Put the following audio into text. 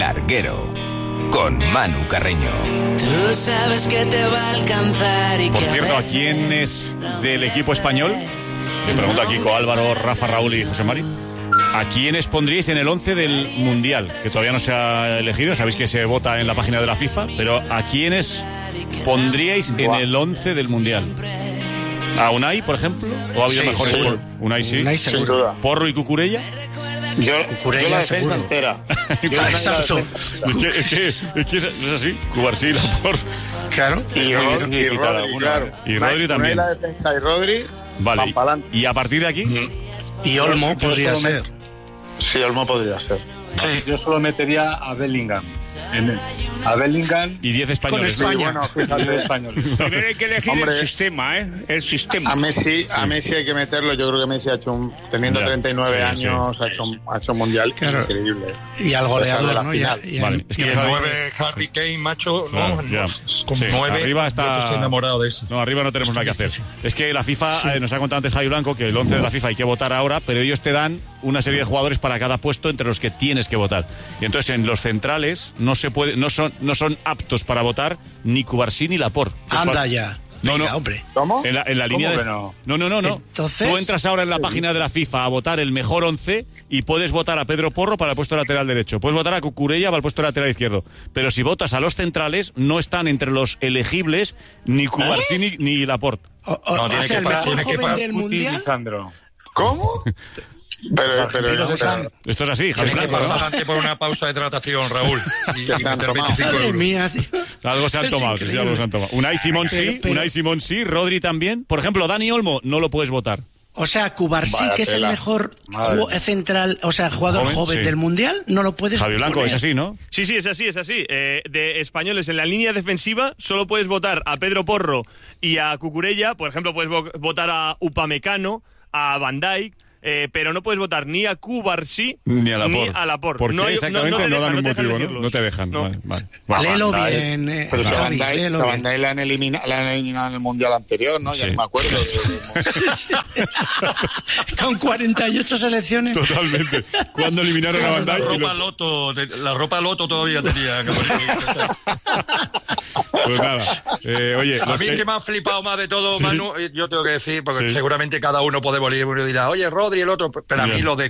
Larguero, con Manu Carreño. Tú sabes que te va a alcanzar y Por que cierto, ¿a quién es del equipo español? Le pregunto a Kiko, Álvaro, Rafa, Raúl y José Mari. ¿A quiénes pondríais en el 11 del Mundial? Que todavía no se ha elegido, sabéis que se vota en la página de la FIFA, pero ¿a quiénes pondríais en el 11 del Mundial? ¿A Unai, por ejemplo? ¿O ha habido mejores? Seguro. Unai sí. Unai Sin duda. ¿Porro y Cucurella? Yo la defensa seguro. entera. Exacto. Es que es así. Cubarsí, Laporte. Claro. Y Rodri, claro. Y Rodri también. La defensa y Rodri. Vale. van pa'lante. ¿Y a partir de aquí? Y Olmo podría ser. Sí, Olmo podría ser. Sí. Yo solo metería a Bellingham. A Bellingham Y 10 españoles. Con España. bueno, fíjate de español. Primero hay que elegir Hombre, el sistema, ¿eh? El sistema. A Messi hay que meterlo. Yo creo que Messi ha hecho teniendo Ya, 39 sí, años, ha hecho un mundial Claro. increíble. Y al goleador, ¿no? Final. Vale. Es que Y no el sabe- 9, Harry Kane, macho, Claro, ¿no? ya. Con Sí, 9. arriba está- Yo estoy enamorado de eso. No, arriba no tenemos nada que hacer. Es que la FIFA, nos ha contado antes Javi Blanco que el 11 de la FIFA hay que votar ahora, pero ellos te dan una serie de jugadores para cada puesto entre los que tienes que votar. Y entonces en los centrales no son aptos para votar ni Cubarsí ni Laporte. Anda ya. No, Venga, no. hombre. ¿Cómo? En la línea ¿Cómo de... que no? No. Entonces- Tú entras ahora en la página de la FIFA a votar el mejor 11 y puedes votar a Pedro Porro para el puesto lateral derecho. Puedes votar a Cucurella para el puesto lateral izquierdo. Pero si votas a los centrales, no están entre los elegibles ni Cubarsí ni Laporte. No, O tiene sea, que el pa- mejor tiene que joven pa- del Putin y mundial. Sandro. ¿Cómo? Pero Argentinos están- Esto es así, Javi Tienes que Blanco, pasar ¿no? antes por una pausa de hidratación, Raúl. Y Que se han meter tomado. 25 Madre euros. mía, tío. Algo se han Es tomado, sí, increíble. algo se han tomado. Unai Simón sí, Pero- Unai Simón sí, Rodri también. Por ejemplo, Dani Olmo no lo puedes votar. O sea, Cubarsí, Vaya que es el tela. mejor Madre. central, o sea, jugador joven sí. del mundial, no lo puedes Javi Blanco, poner. es así, ¿no? Sí, es así. De españoles en la línea defensiva solo puedes votar a Pedro Porro y a Cucurella. Por ejemplo, puedes votar a Upamecano, a Van Dijk, pero no puedes votar ni a Cubarsí Ni a Laporte. ¿Por qué No hay- exactamente? te No, dejan, dan un te dejan motivo, ¿no? elegirlos. No te dejan. No. Vale. Léelo Van Dijk. bien, Pero que Javi, Van Dijk léelo bien. la han eliminado en el mundial anterior, ¿no? Sí. Ya no me acuerdo. Con 48 selecciones. Totalmente. Cuando eliminaron a Van La Dijk y la ropa loto todavía tenía. Pues nada. Oye, A los mí que- el que me ha flipado más de todo, Sí. Manu, yo tengo que decir, porque Sí. seguramente cada uno puede morir, uno dirá, oye, Rodri, el otro, pero a Ya. mí lo de